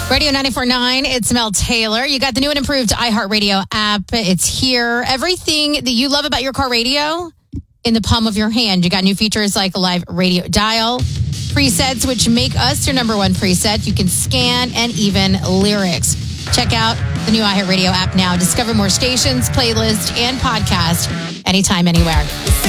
Radio 94.9, it's Mel Taylor. You got the new and improved iHeartRadio app. It's here. Everything that you love about your car radio in the palm of your hand. You got new features like a live radio dial, presets, which make us your number one preset. You can scan and even lyrics. Check out the new iHeartRadio app now. Discover more stations, playlists, and podcasts anytime, anywhere.